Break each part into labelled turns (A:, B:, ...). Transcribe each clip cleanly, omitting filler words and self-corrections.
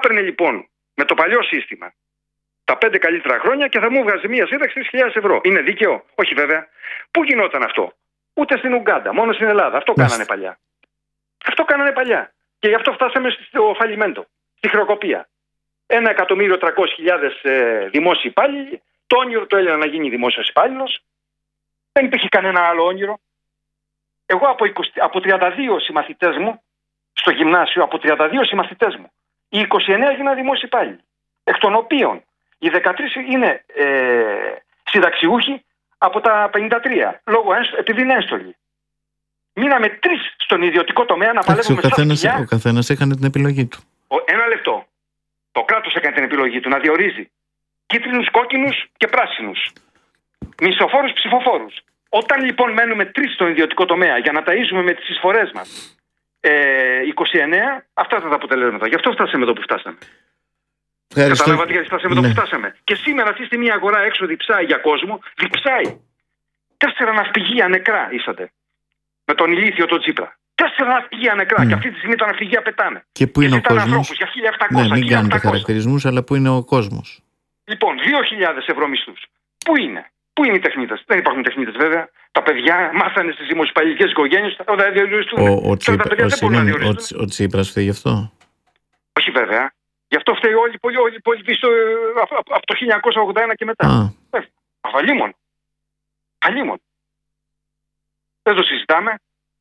A: έπαιρνε λοιπόν με το παλιό σύστημα τα 5 καλύτερα χρόνια και θα μου βγάζει μία σύνταξη 3.000 ευρώ. Είναι δίκαιο? Όχι βέβαια. Πού γινόταν αυτό? Ούτε στην Ουγκάντα, μόνο στην Ελλάδα. Αυτό κάνανε παλιά. Αυτό κάνανε παλιά. Και γι' αυτό φτάσαμε στο φαλιμέντο, στη χρεοκοπία. 1.300.000 δημόσιοι υπάλληλοι. Το όνειρο του έλεγα να γίνει δημόσιος υπάλληλος. Δεν υπήρχε κανένα άλλο όνειρο. Εγώ από 32 συμμαθητές μου στο γυμνάσιο, από 32 συμμαθητές μου, οι 29 έγιναν δημόσιοι υπάλληλοι. Εκ των οποίων οι 13 είναι συνταξιούχοι από τα 53, επειδή είναι ένστολοι. Μείναμε 3 στον ιδιωτικό τομέα να παλεύουμε στα σκυλιά.
B: Ο καθένας έκανε την επιλογή του.
A: Ένα λεπτό. Το κράτος έκανε την επιλογή του να διορίζει κίτρινους, κόκκινους και πράσινους. Μισοφόρους, ψηφοφόρους. Όταν λοιπόν μένουμε 3 στον ιδιωτικό τομέα για να ταΐζουμε με τις εισφορές μας 29, αυτά ήταν τα αποτελέσματα. Γι' αυτό φτάσαμε εδώ που φτάσαμε. Καταλάβατε γιατί φτάσαμε εδώ που φτάσαμε. Και σήμερα αυτή τη στιγμή η αγορά έξω διψάει για κόσμο. Διψάει. 4 ναυπηγεία νεκρά ήσατε. Με τον ηλίθιο τον Τσίπρα. 4 ναυπηγεία νεκρά. Και αυτή τη στιγμή τα ναυπηγεία πετάνε.
B: Και πού είναι ο κόσμος?
A: Για 1.700.
B: Ναι, μην κάνετε χαρακτηρισμούς, αλλά πού είναι ο κόσμος? Λοιπόν,
A: 2.000 ευρώ μισθούς. Πού είναι? Πού είναι οι τεχνίτες? Δεν υπάρχουν τεχνίτες βέβαια. Τα παιδιά μάθανε στις δημοσιοπαλληλικές οικογένειες. Θα διοριστούν.
B: Ο Τσίπρας φταίει γι' αυτό?
A: Όχι βέβαια. Γι' αυτό φταίει όλοι οι υπόλοιποι από το 1981 και μετά. Αλίμον. Δεν το συζητάμε.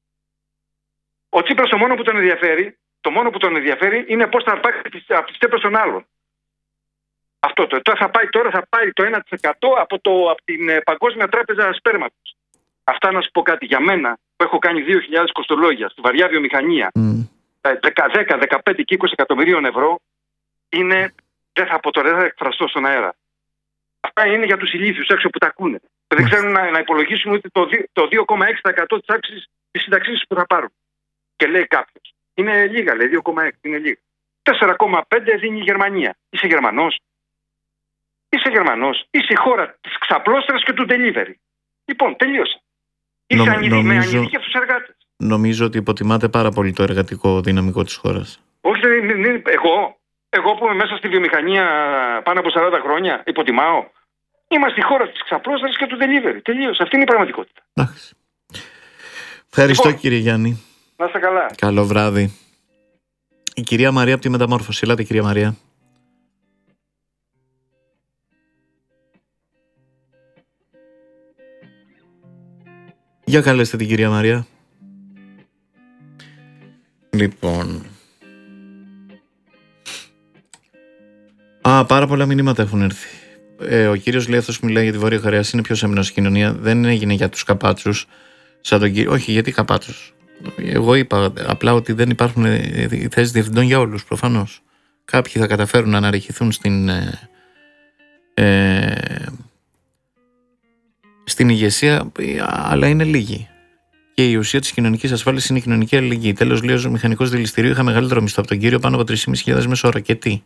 A: Ο Τσίπρας το μόνο που τον ενδιαφέρει είναι πώς θα πάρει από τις τσέπες των άλλων. Αυτό τώρα θα πάρει το 1% από την Παγκόσμια Τράπεζα Σπέρματος. Αυτά να σου πω κάτι για μένα που έχω κάνει 2.000 κοστολόγια στη βαριά βιομηχανία. 10, 15 και 20 εκατομμυρίων ευρώ είναι, δεν θα εκφραστώ στον αέρα. Αυτά είναι για τους ηλίθιους έξω που τα ακούνε. Δεν ξέρουν να υπολογίσουν ούτε το 2,6% της άξης της συνταξής που θα πάρουν. Και λέει κάποιος, είναι λίγα, λέει 2,6, είναι λίγα. 4,5 δίνει η Γερμανία. Είσαι Γερμανός? Είσαι η χώρα της ξαπλώστρας και του delivery. Λοιπόν, τελείωσε. Είσαι με ανειδίκευτους εργάτες.
B: Νομίζω ότι υποτιμάτε πάρα πολύ το εργατικό δυναμικό της χώρας.
A: Όχι, εγώ που είμαι μέσα στη βιομηχανία πάνω από 40 χρόνια, υποτιμάω. Είμαστε η χώρα της ξαπλώστρας και του delivery. Τελείωσε. Αυτή είναι η πραγματικότητα.
B: Ευχαριστώ κύριε Γιάννη.
A: Να είστε καλά.
B: Καλό βράδυ. Η κυρία Μαρία από τη Μεταμόρφωση. Ελάτε κυρία Μαρία. Για καλέστε την κυρία Μαρία. Λοιπόν. Πάρα πολλά μηνύματα έχουν έρθει. Ο κύριος λέει, αυτός που μιλάει για τη Βόρεια Κορέα είναι πιο σέμνος στην κοινωνία. Δεν έγινε για τους καπάτσους. Σαν τον κύριο. Όχι, γιατί καπάτσους? Εγώ είπα απλά ότι δεν υπάρχουν θέσεις διευθυντών για όλους, προφανώς. Κάποιοι θα καταφέρουν να αναρριχηθούν στην ηγεσία, αλλά είναι λίγοι. Και η ουσία της κοινωνικής ασφάλισης είναι η κοινωνική αλληλεγγύη. Τέλος, λέει ο μηχανικός δηληστηρίου, είχα μεγαλύτερο μισθό από τον κύριο, πάνω από 3.500 μέσω ώρα. Και τι?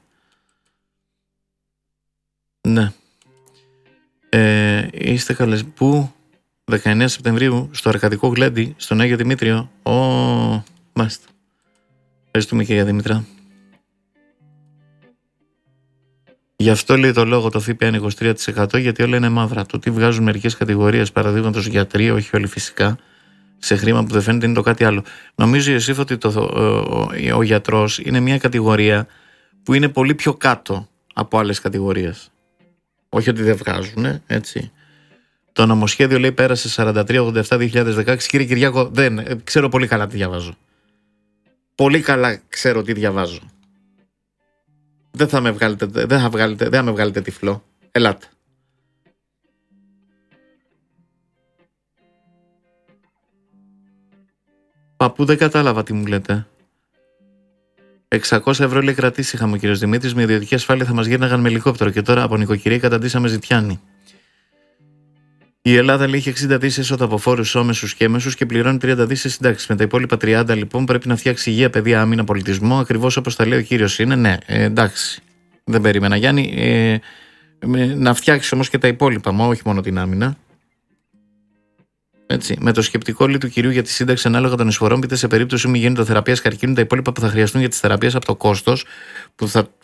B: Ναι. Είστε καλές. Πού? 19 Σεπτεμβρίου στο Αρκαδικό Γλέντι, στον Άγιο Δημήτριο. Μάλιστα. Ευχαριστούμε κυρία Δήμητρα. Γι' αυτό λέει το λόγο το ΦΠΑ είναι 23%, γιατί όλα είναι μαύρα. Το τι βγάζουν μερικές κατηγορίες, παραδείγματος γιατροί, όχι όλοι φυσικά, σε χρήμα που δεν φαίνεται, είναι το κάτι άλλο. Νομίζω, Ιωσήφ, ότι ο γιατρός είναι μια κατηγορία που είναι πολύ πιο κάτω από άλλες κατηγορίες. Όχι ότι δεν βγάζουν, έτσι. Το νομοσχέδιο, λέει, πέρασε 4387-2016. Κύριε Κυριάκο, δεν ξέρω πολύ καλά τι διαβάζω. Πολύ καλά ξέρω τι διαβάζω. Δεν θα με βγάλετε τυφλό. Ελάτε. Παππού, δεν κατάλαβα τι μου λέτε. 600 ευρώ, λέει, κρατήσει είχαμε ο κύριος Δημήτρης. Με ιδιωτική ασφάλεια θα μας γύρναγαν με ελικόπτερο. Και τώρα από νοικοκυρία καταντήσαμε ζητιάνη. Η Ελλάδα, λέει, έχει 60 δις έσοδα από φόρους όμεσους και έμεσους και πληρώνει 30 δις σε συντάξεις. Με τα υπόλοιπα 30, λοιπόν, πρέπει να φτιάξει υγεία, παιδεία, άμυνα, πολιτισμό. Ακριβώς όπως τα λέει ο κύριος είναι. Ναι, εντάξει. Δεν περίμενα, Γιάννη. Να φτιάξει όμως και τα υπόλοιπα, όχι μόνο την άμυνα. Έτσι. Με το σκεπτικό, λέει, του κυρίου για τη σύνταξη ανάλογα των εισφορών, πείτε σε περίπτωση μη γίνεται θεραπείας καρκίνου τα υπόλοιπα που θα χρειαστούν για τις θεραπείες από το κόστος που θα